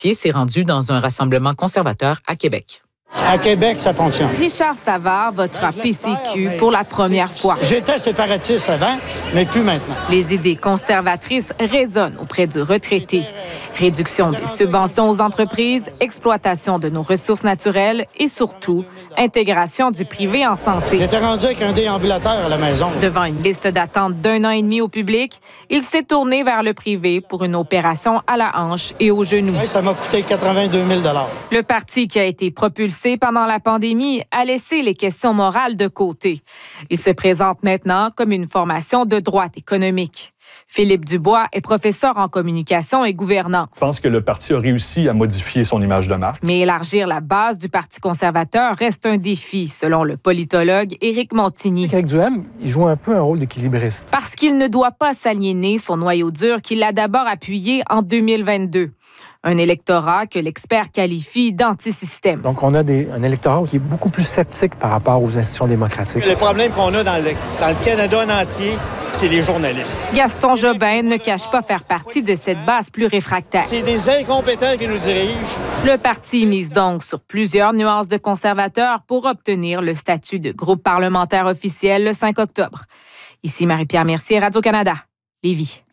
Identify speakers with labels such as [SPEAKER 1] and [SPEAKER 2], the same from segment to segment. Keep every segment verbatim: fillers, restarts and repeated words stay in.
[SPEAKER 1] Forestier s'est rendu dans un rassemblement conservateur à Québec.
[SPEAKER 2] À Québec, ça fonctionne.
[SPEAKER 3] Richard Savard votera P C Q pour la première fois.
[SPEAKER 2] J'étais séparatiste avant, mais plus maintenant.
[SPEAKER 3] Les idées conservatrices résonnent auprès du retraité. Réduction des subventions aux entreprises, exploitation de nos ressources naturelles et surtout, intégration du privé en santé.
[SPEAKER 2] J'étais rendu avec un déambulateur à la maison.
[SPEAKER 3] Devant une liste d'attente d'un an et demi au public, il s'est tourné vers le privé pour une opération à la hanche et au genou.
[SPEAKER 2] Ouais, ça m'a coûté quatre-vingt-deux mille dollars.
[SPEAKER 3] Le parti qui a été propulsé pendant la pandémie a laissé les questions morales de côté. Il se présente maintenant comme une formation de droite économique. Philippe Dubois est professeur en communication et gouvernance.
[SPEAKER 4] Je pense que le parti a réussi à modifier son image de marque.
[SPEAKER 3] Mais élargir la base du Parti conservateur reste un défi, selon le politologue Éric Montigny.
[SPEAKER 5] Éric Duhem, il joue un peu un rôle d'équilibriste.
[SPEAKER 3] Parce qu'il ne doit pas s'aliéner son noyau dur qu'il a d'abord appuyé en deux mille vingt-deux. Un électorat que l'expert qualifie d'antisystème.
[SPEAKER 5] Donc, on a des, un électorat qui est beaucoup plus sceptique par rapport aux institutions démocratiques.
[SPEAKER 2] Le problème qu'on a dans le, dans le Canada en entier, c'est les journalistes.
[SPEAKER 3] Gaston Jobin ne cache pas faire partie de cette base plus réfractaire.
[SPEAKER 2] C'est des incompétents qui nous dirigent.
[SPEAKER 3] Le parti mise donc sur plusieurs nuances de conservateurs pour obtenir le statut de groupe parlementaire officiel le cinq octobre. Ici Marie-Pierre Mercier, Radio-Canada, Lévis.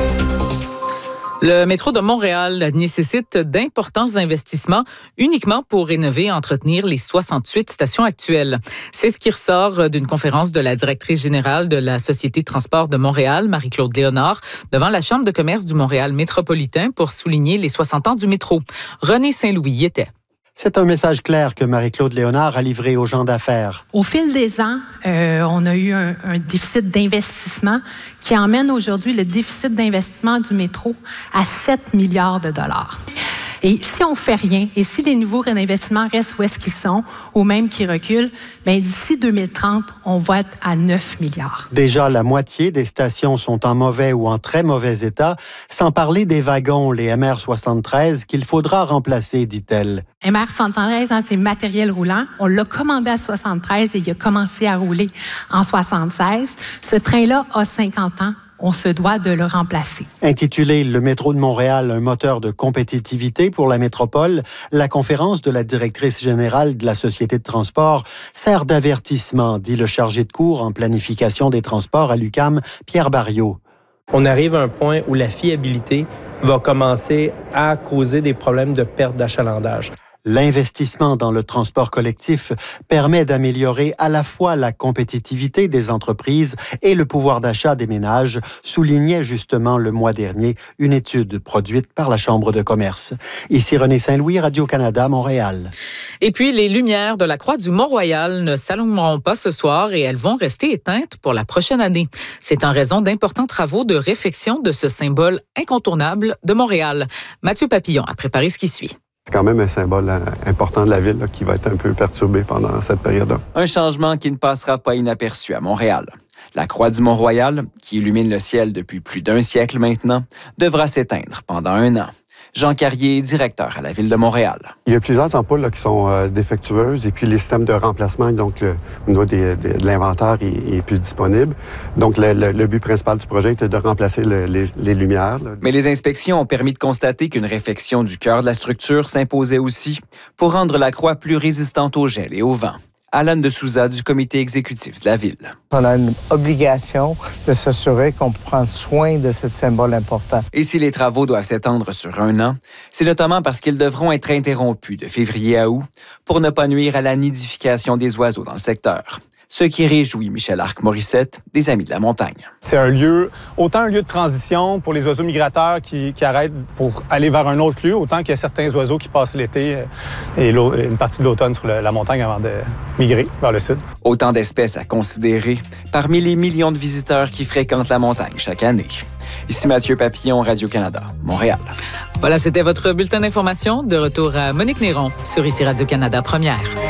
[SPEAKER 1] Le métro de Montréal nécessite d'importants investissements uniquement pour rénover et entretenir les soixante-huit stations actuelles. C'est ce qui ressort d'une conférence de la directrice générale de la Société de transport de Montréal, Marie-Claude Léonard, devant la Chambre de commerce du Montréal métropolitain pour souligner les soixante ans du métro. René Saint-Louis y était.
[SPEAKER 6] C'est un message clair que Marie-Claude Léonard a livré aux gens d'affaires.
[SPEAKER 7] Au fil des ans, euh, on a eu un, un déficit d'investissement qui emmène aujourd'hui le déficit d'investissement du métro à sept milliards de dollars. Et si on fait rien, et si les nouveaux réinvestissements restent où est-ce qu'ils sont, ou même qu'ils reculent, bien, d'ici deux mille trente, on va être à neuf milliards.
[SPEAKER 6] Déjà, la moitié des stations sont en mauvais ou en très mauvais état, sans parler des wagons, les M R soixante-treize, qu'il faudra remplacer, dit-elle.
[SPEAKER 7] M R soixante-treize, hein, c'est matériel roulant. On l'a commandé à soixante-treize et il a commencé à rouler en soixante-seize. Ce train-là a cinquante ans. On se doit de le remplacer.
[SPEAKER 6] Intitulé « Le métro de Montréal, un moteur de compétitivité pour la métropole », la conférence de la directrice générale de la Société de transport sert d'avertissement, dit le chargé de cours en planification des transports à l'U Q A M, Pierre Barriot.
[SPEAKER 8] On arrive à un point où la fiabilité va commencer à causer des problèmes de perte d'achalandage.
[SPEAKER 6] L'investissement dans le transport collectif permet d'améliorer à la fois la compétitivité des entreprises et le pouvoir d'achat des ménages, soulignait justement le mois dernier une étude produite par la Chambre de commerce. Ici René Saint-Louis, Radio-Canada, Montréal.
[SPEAKER 1] Et puis, les lumières de la Croix du Mont-Royal ne s'allumeront pas ce soir et elles vont rester éteintes pour la prochaine année. C'est en raison d'importants travaux de réfection de ce symbole incontournable de Montréal. Mathieu Papillon a préparé ce qui suit.
[SPEAKER 9] C'est quand même un symbole important de la ville là, qui va être un peu perturbé pendant cette période-là.
[SPEAKER 10] Un changement qui ne passera pas inaperçu à Montréal. La Croix du Mont-Royal, qui illumine le ciel depuis plus d'un siècle maintenant, devra s'éteindre pendant un an. Jean Carrier, directeur à la Ville de Montréal.
[SPEAKER 9] Il y a plusieurs ampoules là, qui sont euh, défectueuses et puis les systèmes de remplacement, donc le, au niveau des, de, de l'inventaire est, est plus disponible. Donc le, le, le but principal du projet était de remplacer le, les, les lumières. Là.
[SPEAKER 10] Mais les inspections ont permis de constater qu'une réfection du cœur de la structure s'imposait aussi pour rendre la croix plus résistante au gel et au vent. Alan de Souza du comité exécutif de la Ville.
[SPEAKER 11] On a une obligation de s'assurer qu'on prend soin de ce symbole important.
[SPEAKER 10] Et si les travaux doivent s'étendre sur un an, c'est notamment parce qu'ils devront être interrompus de février à août pour ne pas nuire à la nidification des oiseaux dans le secteur. Ce qui réjouit Michel Arc-Morissette, des Amis de la Montagne.
[SPEAKER 12] C'est un lieu, autant un lieu de transition pour les oiseaux migrateurs qui, qui arrêtent pour aller vers un autre lieu, autant qu'il y a certains oiseaux qui passent l'été et une partie de l'automne sur le, la montagne avant de migrer vers le sud.
[SPEAKER 10] Autant d'espèces à considérer parmi les millions de visiteurs qui fréquentent la montagne chaque année. Ici Mathieu Papillon, Radio-Canada, Montréal.
[SPEAKER 1] Voilà, c'était votre bulletin d'information. De retour à Monique Néron sur Ici Radio-Canada Première.